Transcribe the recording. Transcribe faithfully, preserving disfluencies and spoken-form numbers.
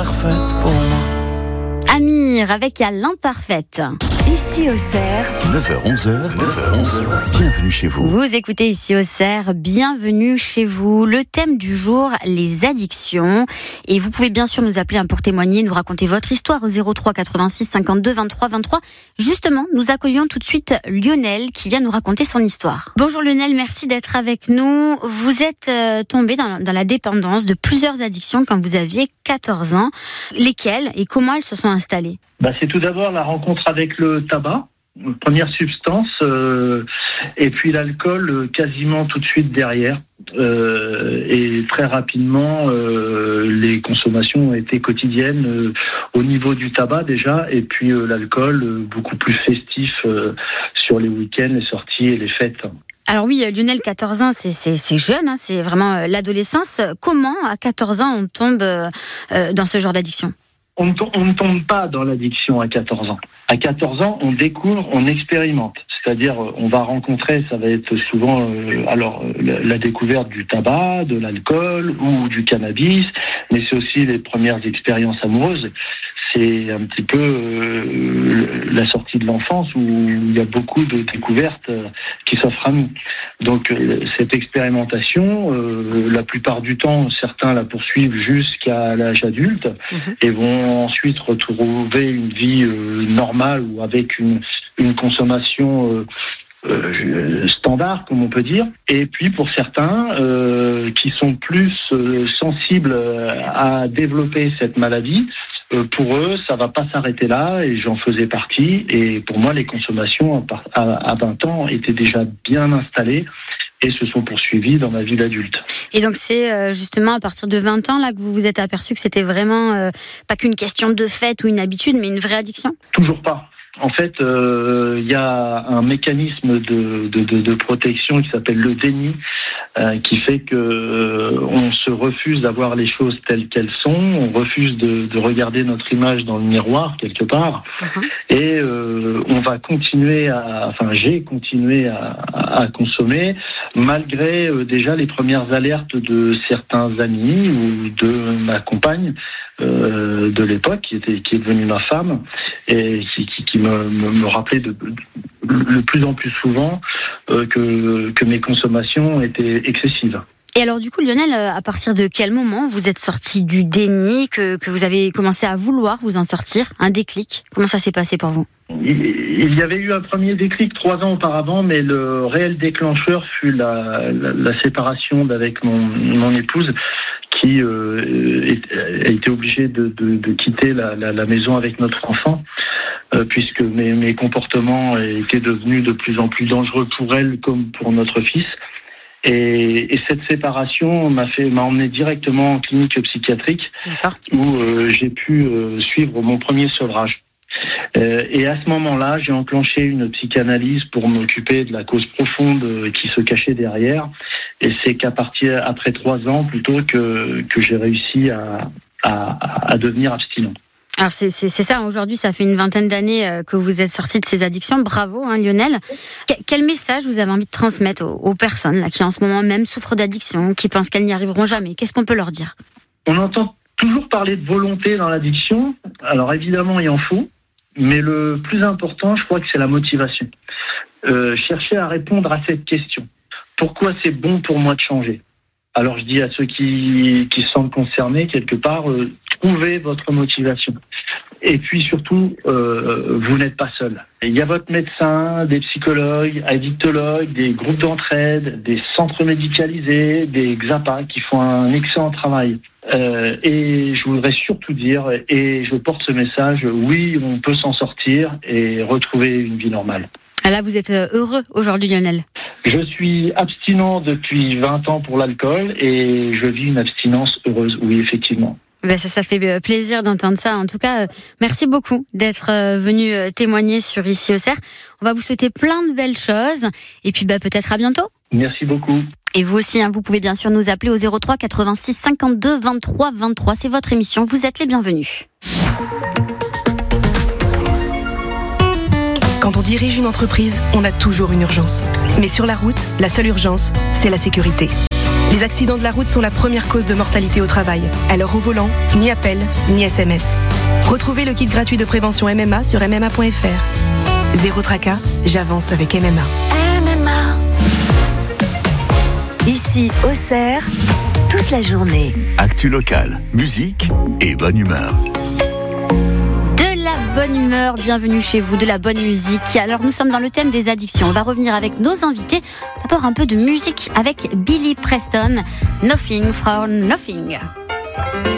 parfaite pour moi. Amir avec à l'imparfaite. Ici au Cerf, neuf heures onze, neuf heures onze, bienvenue chez vous. Vous écoutez Ici au Cerf, bienvenue chez vous. Le thème du jour, les addictions. Et vous pouvez bien sûr nous appeler pour témoigner, nous raconter votre histoire au zéro trois quatre-vingt-six cinquante-deux vingt-trois vingt-trois. Justement, nous accueillons tout de suite Lionel qui vient nous raconter son histoire. Bonjour Lionel, merci d'être avec nous. Vous êtes euh, tombé dans, dans la dépendance de plusieurs addictions quand vous aviez quatorze ans. Lesquelles et comment elles se sont installées ? Bah, c'est tout d'abord la rencontre avec le tabac, première substance, euh, et puis l'alcool euh, quasiment tout de suite derrière. Euh, et très rapidement, euh, les consommations ont été quotidiennes euh, au niveau du tabac déjà, et puis euh, l'alcool euh, beaucoup plus festif euh, sur les week-ends, les sorties et les fêtes. Alors oui, Lionel, quatorze ans, c'est, c'est, c'est jeune, hein, c'est vraiment euh, l'adolescence. Comment, à quatorze ans, on tombe euh, euh, dans ce genre d'addiction ? On ne, on ne tombe pas dans l'addiction à quatorze ans. À quatorze ans, on découvre, on expérimente. C'est-à-dire, on va rencontrer, ça va être souvent euh, alors la, la découverte du tabac, de l'alcool ou du cannabis, mais c'est aussi les premières expériences amoureuses. C'est un petit peu euh, la sortie de l'enfance où il y a beaucoup de découvertes euh, qui s'offrent à nous. Donc euh, cette expérimentation, euh, la plupart du temps, certains la poursuivent jusqu'à l'âge adulte mmh. et vont ensuite retrouver une vie euh, normale ou avec une, une consommation euh, Euh, standard, comme on peut dire. Et puis pour certains euh, qui sont plus euh, sensibles à développer cette maladie, euh, pour eux ça va pas s'arrêter là, et j'en faisais partie. Et pour moi les consommations à, à vingt ans étaient déjà bien installées et se sont poursuivies dans ma vie d'adulte. Et donc c'est euh, justement à partir de vingt ans là que vous vous êtes aperçu que c'était vraiment euh, pas qu'une question de fête ou une habitude, mais une vraie addiction ? Toujours pas. En fait, il euh, y a un mécanisme de, de, de, de protection qui s'appelle le déni, euh, qui fait que euh, on se refuse d'avoir les choses telles qu'elles sont, on refuse de, de regarder notre image dans le miroir quelque part, uh-huh. et euh, on va continuer à, enfin j'ai continué à, à, à consommer malgré euh, déjà les premières alertes de certains amis ou de ma compagne euh, de l'époque qui était qui est devenue ma femme et qui, qui, qui me Me, me rappeler de, de, de plus en plus souvent euh, que, que mes consommations étaient excessives. Et alors du coup Lionel, à partir de quel moment vous êtes sorti du déni, que, que vous avez commencé à vouloir vous en sortir, un déclic ? Comment ça s'est passé pour vous ? il, il y avait eu un premier déclic trois ans auparavant, mais le réel déclencheur fut la, la, la séparation d'avec mon, mon épouse qui euh, a été obligée de, de, de quitter la, la, la maison avec notre enfant. Euh, puisque mes, mes comportements étaient devenus de plus en plus dangereux pour elle comme pour notre fils. Et, et cette séparation m'a fait m'a emmené directement en clinique psychiatrique D'accord. où euh, j'ai pu euh, suivre mon premier sevrage. Euh, et à ce moment-là, j'ai enclenché une psychanalyse pour m'occuper de la cause profonde euh, qui se cachait derrière. Et c'est qu'à partir après trois ans plutôt que que j'ai réussi à à, à devenir abstinent. Alors c'est, c'est, c'est ça, aujourd'hui ça fait une vingtaine d'années que vous êtes sorti de ces addictions, bravo hein, Lionel. Que, quel message vous avez envie de transmettre aux, aux personnes là, qui en ce moment même souffrent d'addiction, qui pensent qu'elles n'y arriveront jamais ? Qu'est-ce qu'on peut leur dire ? On entend toujours parler de volonté dans l'addiction, alors évidemment il en faut, mais le plus important je crois que c'est la motivation. Euh, chercher à répondre à cette question. Pourquoi c'est bon pour moi de changer ? Alors je dis à ceux qui, qui se sentent concernés quelque part, euh, trouvez votre motivation. Et puis surtout, euh, vous n'êtes pas seul. Il y a votre médecin, des psychologues, addictologues, des groupes d'entraide, des centres médicalisés, des X A P A qui font un excellent travail. Euh, et je voudrais surtout dire, et je porte ce message, oui, on peut s'en sortir et retrouver une vie normale. Là, vous êtes heureux aujourd'hui, Lionel ? Je suis abstinent depuis vingt ans pour l'alcool et je vis une abstinence heureuse, oui, effectivement. Ben ça, ça fait plaisir d'entendre ça. En tout cas, merci beaucoup d'être venu témoigner sur Ici au Cerf. On va vous souhaiter plein de belles choses et puis ben, peut-être à bientôt. Merci beaucoup. Et vous aussi, hein, vous pouvez bien sûr nous appeler au zéro trois quatre-vingt-six cinquante-deux vingt-trois vingt-trois. C'est votre émission, vous êtes les bienvenus. Quand on dirige une entreprise, on a toujours une urgence. Mais sur la route, la seule urgence, c'est la sécurité. Les Les accidents de la route sont la première cause de mortalité au travail. Alors au volant, ni appel, ni S M S. Retrouvez le kit gratuit de prévention M M A sur m m a point f r. Zéro tracas, j'avance avec M M A. M M A. Ici, Auxerre, toute la journée. Actu local, musique et bonne humeur. De la bonne humeur, bienvenue chez vous, de la bonne musique. Alors nous sommes dans le thème des addictions. On va revenir avec nos invités. D'abord un peu de musique avec Billy Preston, Nothing from Nothing.